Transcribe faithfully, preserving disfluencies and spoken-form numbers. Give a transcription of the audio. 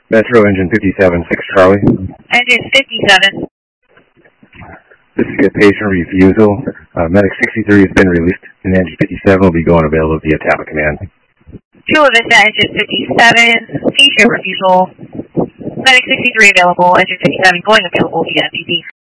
Metro engine fifty-seven, six Charlie. Engine fifty-seven. This is a patient refusal. Uh, Medic sixty-three has been released, and engine fifty-seven will be going available via Tablet Command. Chula Vista, engine fifty-seven, patient refusal. Medic sixty-three available, engine fifty-seven going available via M P P.